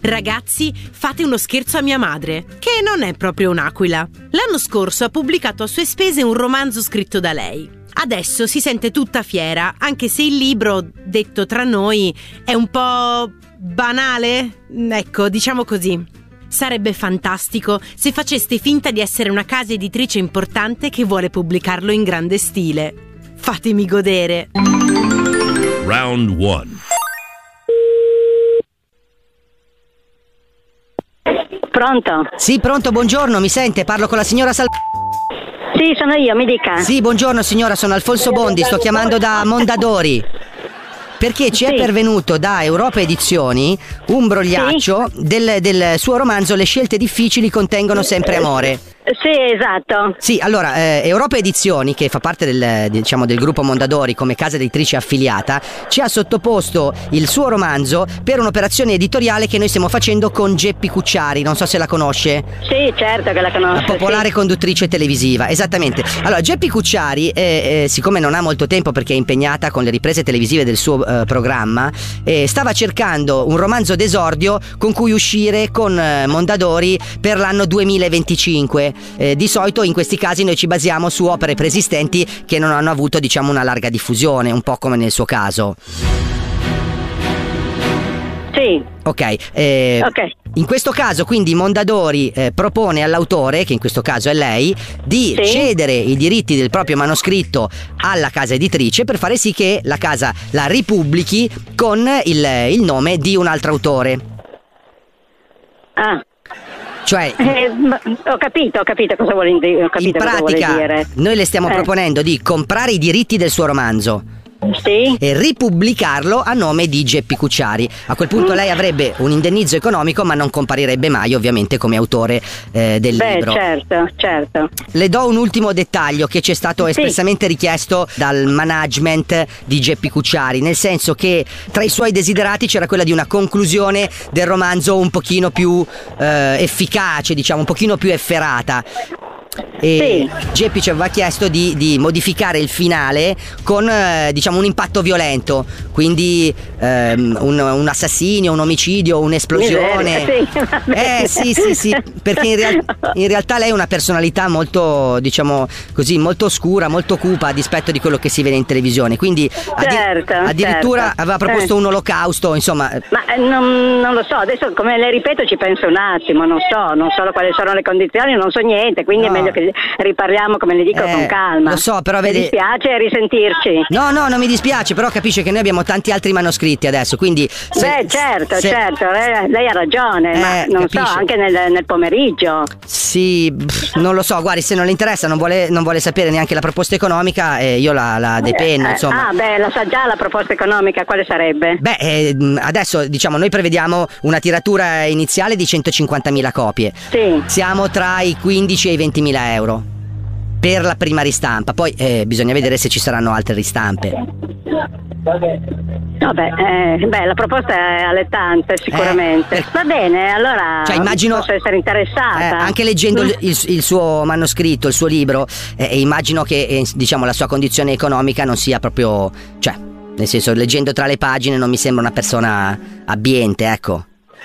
Ragazzi, fate uno scherzo a mia madre, che non è proprio un'aquila. L'anno scorso ha pubblicato a sue spese un romanzo scritto da lei. Adesso si sente tutta fiera, anche se il libro, detto tra noi, è un po' banale. Ecco, diciamo così. Sarebbe fantastico se faceste finta di essere una casa editrice importante che vuole pubblicarlo in grande stile. Fatemi godere. Round 1. Pronto? Sì, pronto, buongiorno, mi sente? Parlo con la signora Sì, sono io, mi dica. Sì, buongiorno signora, sono Alfonso Bondi, sto chiamando da Mondadori. Perché ci è pervenuto da Europa Edizioni un brogliaccio del suo romanzo Le scelte difficili contengono sempre amore. Sì, esatto. Sì, allora, Europa Edizioni, che fa parte del gruppo Mondadori come casa editrice affiliata, ci ha sottoposto il suo romanzo per un'operazione editoriale che noi stiamo facendo con Geppi Cucciari, non so se la conosce. Sì, certo che la conosco. La popolare conduttrice televisiva, esattamente. Allora, Geppi Cucciari, siccome non ha molto tempo perché è impegnata con le riprese televisive del suo programma, stava cercando un romanzo d'esordio con cui uscire con Mondadori per l'anno 2025. Di solito in questi casi noi ci basiamo su opere preesistenti che non hanno avuto, diciamo, una larga diffusione, un po' come nel suo caso. Sì. Ok. Ok. In questo caso quindi Mondadori propone all'autore, che in questo caso è lei, di cedere i diritti del proprio manoscritto alla casa editrice per fare sì che la casa la ripubblichi con il nome di un altro autore. Ah. Cioè, ho capito cosa vuole dire. In pratica noi le stiamo proponendo di comprare i diritti del suo romanzo e ripubblicarlo a nome di Geppi Cucciari. A quel punto lei avrebbe un indennizzo economico, ma non comparirebbe mai ovviamente come autore del libro. Certo. Le do un ultimo dettaglio che ci è stato espressamente richiesto dal management di Geppi Cucciari, nel senso che tra i suoi desiderati c'era quella di una conclusione del romanzo un pochino più efficace, diciamo, un pochino più efferata. E Geppi ci aveva chiesto di modificare il finale con diciamo un impatto violento, quindi un assassinio, un omicidio, un'esplosione. Sì, perché in realtà lei è una personalità molto, diciamo così, molto oscura, molto cupa a dispetto di quello che si vede in televisione, quindi addirittura aveva proposto un olocausto, insomma. Ma non lo so, adesso come le ripeto ci penso un attimo, non so quali sono le condizioni, non so niente, quindi è meglio che riparliamo, come le dico, con calma. Lo so, però mi dispiace risentirci. No, non mi dispiace, però capisce che noi abbiamo tanti altri manoscritti adesso, quindi certo, lei ha ragione, ma non capisce. So, anche nel pomeriggio. Sì, non lo so, guardi, se non le interessa, non vuole sapere neanche la proposta economica, io la depenno, insomma. La sa già la proposta economica, quale sarebbe? Adesso, diciamo, noi prevediamo una tiratura iniziale di 150.000 copie. Sì. Siamo tra i 15 e i 20.000 euro per la prima ristampa, poi bisogna vedere se ci saranno altre ristampe. La proposta è allettante sicuramente. Va bene, allora immagino, posso essere interessata. Anche leggendo il suo manoscritto, il suo libro, immagino che diciamo la sua condizione economica non sia proprio, cioè, nel senso, leggendo tra le pagine non mi sembra una persona abbiente, ecco.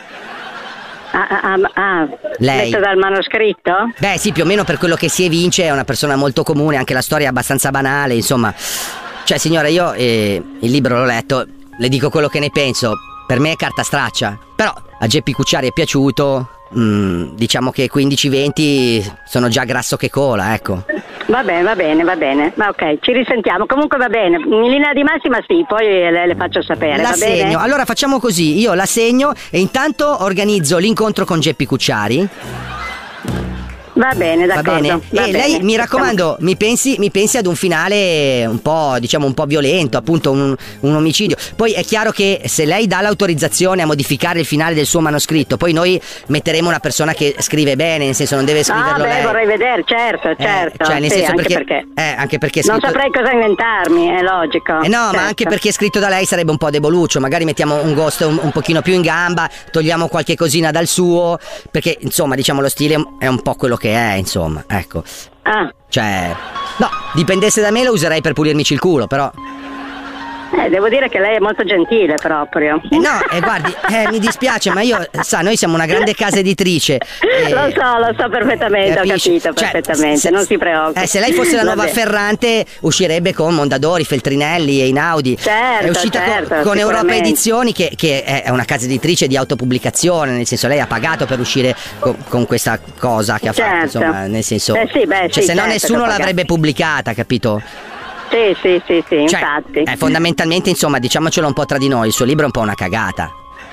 Lei? Letto dal manoscritto? Beh sì, più o meno per quello che si evince è una persona molto comune, anche la storia è abbastanza banale, insomma. Cioè signora, io il libro l'ho letto, le dico quello che ne penso, per me è carta straccia, però a Geppi Cucciari è piaciuto, diciamo che 15-20 sono già grasso che cola, ecco. Va bene, ma ok, ci risentiamo. Comunque va bene, in linea di massima sì, poi le faccio sapere. La segno, bene? Allora facciamo così, io la segno e intanto organizzo l'incontro con Geppi Cucciari. Va bene, d'accordo. Va bene. Va bene. Lei, mi raccomando, mi pensi ad un finale un po', diciamo, un po' violento, appunto un omicidio. Poi è chiaro che se lei dà l'autorizzazione a modificare il finale del suo manoscritto, poi noi metteremo una persona che scrive bene, nel senso non deve scriverlo lei. Vorrei vedere, certo. Cioè, nel senso, anche perché non saprei cosa inventarmi, è logico. No, certo. Ma anche perché scritto da lei sarebbe un po' deboluccio, magari mettiamo un ghost un pochino più in gamba, togliamo qualche cosina dal suo, perché insomma, diciamo, lo stile è un po' quello che è, insomma, ecco. Cioè, no, dipendesse da me lo userei per pulirmici il culo, però. Devo dire che lei è molto gentile proprio. No, guardi, mi dispiace, ma io, noi siamo una grande casa editrice. Lo so perfettamente, capisci? ho capito perfettamente, non si preoccupi. Se lei fosse la nuova Ferrante, uscirebbe con Mondadori, Feltrinelli e Einaudi. Certo, è uscita con Europa Edizioni, che è una casa editrice di autopubblicazione, nel senso lei ha pagato per uscire con questa cosa che ha fatto, insomma, nel senso, se no nessuno l'avrebbe pubblicata, capito? Sì, infatti. Fondamentalmente, insomma, diciamocelo un po' tra di noi, il suo libro è un po' una cagata.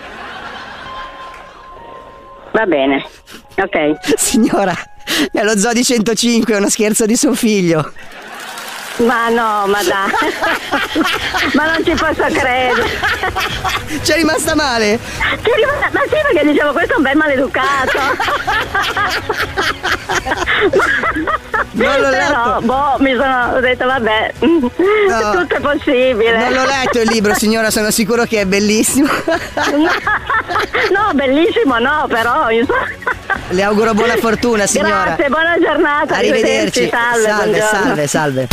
Va bene, ok. Signora, è lo Zoo di 105, è uno scherzo di suo figlio. Ma no, ma dai. Ma non ci posso credere. C'è rimasta male? Ma sì, perché dicevo, questo è un bel maleducato. Non l'ho letto. Mi sono detto, vabbè, tutto è possibile. Non l'ho letto il libro, signora, sono sicuro che è bellissimo. No, bellissimo no, però insomma. Le auguro buona fortuna, signora. Grazie, buona giornata. Arrivederci. Salve.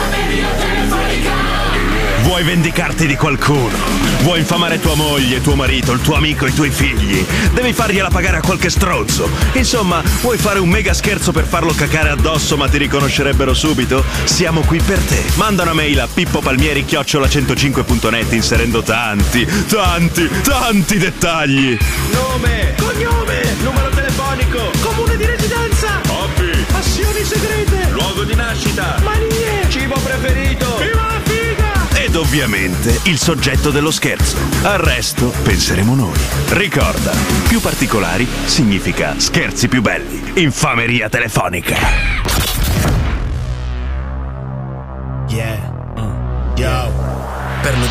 Vuoi vendicarti di qualcuno? Vuoi infamare tua moglie, tuo marito, il tuo amico, i tuoi figli? Devi fargliela pagare a qualche stronzo. Insomma, vuoi fare un mega scherzo per farlo cacare addosso ma ti riconoscerebbero subito? Siamo qui per te. Manda una mail a pippopalmieri@105.net inserendo tanti dettagli. Nome, cognome, numero telefonico, comune di residenza, hobby, passioni segrete, luogo di nascita, manie, cibo preferito, viva la figa! Ed ovviamente il soggetto dello scherzo. Al resto penseremo noi. Ricorda, più particolari significa scherzi più belli. Infameria telefonica. Yeah.